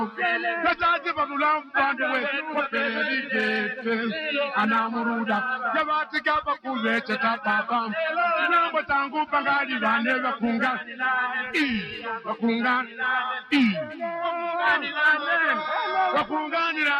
Yataji babulam pandwe kopeli gete anamuruda yabati kapa kule cheta papa nambo tangu pangali vane vakunga vakunga vakunga